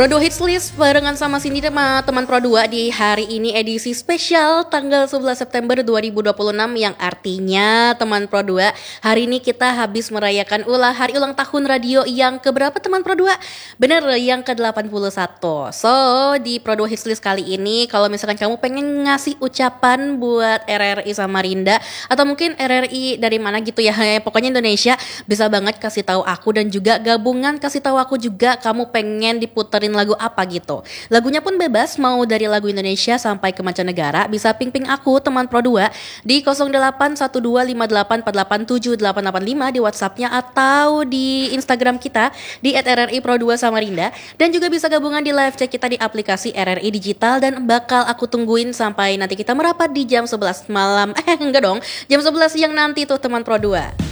Pro 2 Hits List barengan sama Cindy sama teman Pro 2 di hari ini edisi spesial tanggal 11 September 2026 yang artinya teman Pro 2 hari ini kita habis merayakan hari ulang tahun radio yang keberapa teman Pro 2? Bener, yang ke-81. So di Pro 2 Hits List kali ini kalau misalkan kamu pengen ngasih ucapan buat RRI Samarinda atau mungkin RRI dari mana gitu ya, pokoknya Indonesia, bisa banget kasih tahu aku dan juga gabungan kasih tahu aku juga kamu pengen diputerin lagu apa gitu. Lagunya pun bebas, mau dari lagu Indonesia sampai ke mancanegara. Bisa ping-ping aku teman Pro 2 di 08125848787885 di WhatsAppnya atau di Instagram kita di @RRI Pro 2 Samarinda, dan juga bisa gabungan di live chat kita di aplikasi RRI Digital, dan bakal aku tungguin sampai nanti kita merapat di jam 11 malam. Enggak dong, jam 11 siang nanti tuh teman Pro 2.